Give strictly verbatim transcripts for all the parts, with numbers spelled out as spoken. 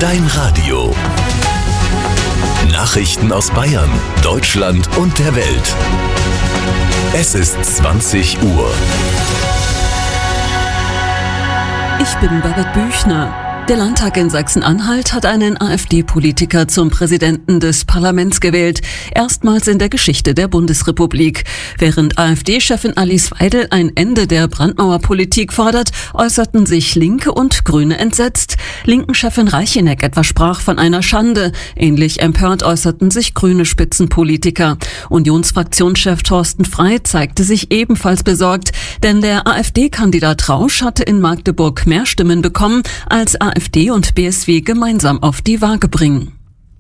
dein Radio. Nachrichten aus Bayern, Deutschland und der Welt. Es ist zwanzig Uhr. Ich bin Babette Büchner. Der Landtag in Sachsen-Anhalt hat einen AfD-Politiker zum Präsidenten des Parlaments gewählt. Erstmals in der Geschichte der Bundesrepublik. Während AfD-Chefin Alice Weidel ein Ende der Brandmauerpolitik fordert, äußerten sich Linke und Grüne entsetzt. Linken-Chefin Reicheneck etwa sprach von einer Schande. Ähnlich empört äußerten sich grüne Spitzenpolitiker. Unionsfraktionschef Thorsten Frey zeigte sich ebenfalls besorgt, denn der AfD-Kandidat Rausch hatte in Magdeburg mehr Stimmen bekommen, als AfD und B S W gemeinsam auf die Waage bringen.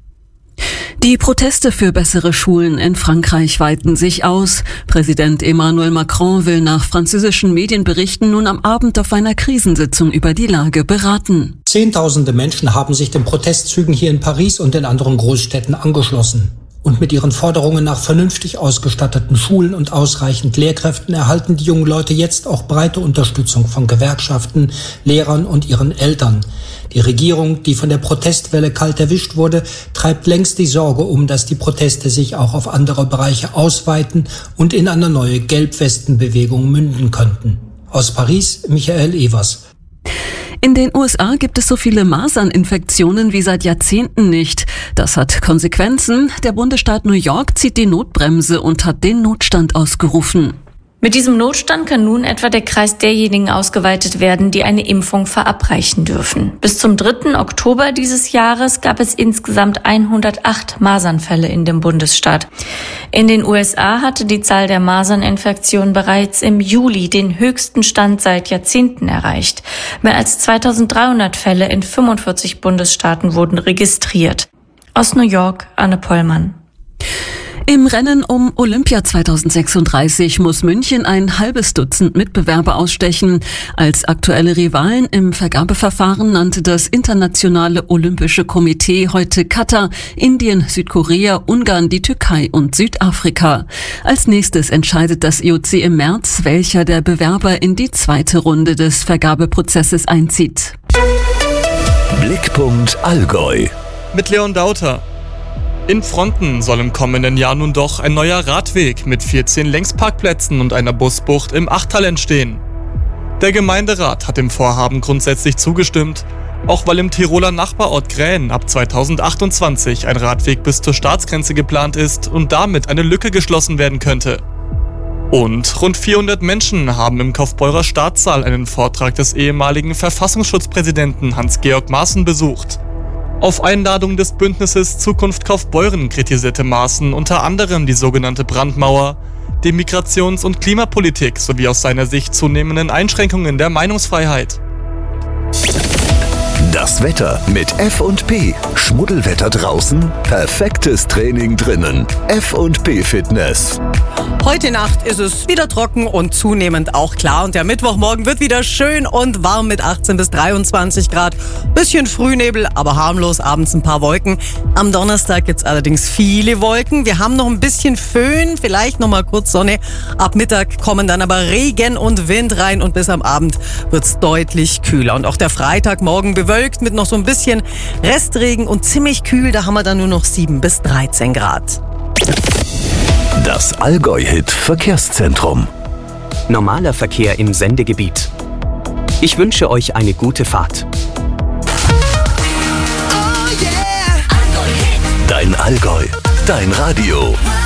Die Proteste für bessere Schulen in Frankreich weiten sich aus. Präsident Emmanuel Macron will nach französischen Medienberichten nun am Abend auf einer Krisensitzung über die Lage beraten. Zehntausende Menschen haben sich den Protestzügen hier in Paris und in anderen Großstädten angeschlossen. Und mit ihren Forderungen nach vernünftig ausgestatteten Schulen und ausreichend Lehrkräften erhalten die jungen Leute jetzt auch breite Unterstützung von Gewerkschaften, Lehrern und ihren Eltern. Die Regierung, die von der Protestwelle kalt erwischt wurde, treibt längst die Sorge um, dass die Proteste sich auch auf andere Bereiche ausweiten und in eine neue Gelbwestenbewegung münden könnten. Aus Paris, Michael Evers. In den U S A gibt es so viele Maserninfektionen wie seit Jahrzehnten nicht. Das hat Konsequenzen. Der Bundesstaat New York zieht die Notbremse und hat den Notstand ausgerufen. Mit diesem Notstand kann nun etwa der Kreis derjenigen ausgeweitet werden, die eine Impfung verabreichen dürfen. Bis zum dritten Oktober dieses Jahres gab es insgesamt hundertacht Masernfälle in dem Bundesstaat. In den U S A hatte die Zahl der Maserninfektionen bereits im Juli den höchsten Stand seit Jahrzehnten erreicht. Mehr als zweitausenddreihundert Fälle in fünfundvierzig Bundesstaaten wurden registriert. Aus New York, Anne Pollmann. Im Rennen um Olympia zweitausendsechsunddreißig muss München ein halbes Dutzend Mitbewerber ausstechen. Als aktuelle Rivalen im Vergabeverfahren nannte das Internationale Olympische Komitee heute Katar, Indien, Südkorea, Ungarn, die Türkei und Südafrika. Als nächstes entscheidet das I O C im März, welcher der Bewerber in die zweite Runde des Vergabeprozesses einzieht. Blickpunkt Allgäu. Mit Leon Dauter. In Fronten soll im kommenden Jahr nun doch ein neuer Radweg mit vierzehn Längsparkplätzen und einer Busbucht im Achtal entstehen. Der Gemeinderat hat dem Vorhaben grundsätzlich zugestimmt, auch weil im Tiroler Nachbarort Krähen ab zweitausendachtundzwanzig ein Radweg bis zur Staatsgrenze geplant ist und damit eine Lücke geschlossen werden könnte. Und rund vierhundert Menschen haben im Kaufbeurer Staatssaal einen Vortrag des ehemaligen Verfassungsschutzpräsidenten Hans-Georg Maaßen besucht. Auf Einladung des Bündnisses Zukunft Kaufbeuren kritisierte Maaßen unter anderem die sogenannte Brandmauer, die Migrations- und Klimapolitik sowie aus seiner Sicht zunehmenden Einschränkungen der Meinungsfreiheit. Das Wetter mit F und P. Schmuddelwetter draußen, perfektes Training drinnen. F und P Fitness. Heute Nacht ist es wieder trocken und zunehmend auch klar. Und der Mittwochmorgen wird wieder schön und warm mit achtzehn bis dreiundzwanzig Grad. Bisschen Frühnebel, aber harmlos, abends ein paar Wolken. Am Donnerstag gibt's allerdings viele Wolken. Wir haben noch ein bisschen Föhn, vielleicht noch mal kurz Sonne. Ab Mittag kommen dann aber Regen und Wind rein und bis am Abend wird's deutlich kühler. Und auch der Freitagmorgen bewölkt mit noch so ein bisschen Restregen und ziemlich kühl. Da haben wir dann nur noch sieben bis dreizehn Grad. Das Allgäu-Hit Verkehrszentrum. Normaler Verkehr im Sendegebiet. Ich wünsche euch eine gute Fahrt. Dein Allgäu, dein Radio.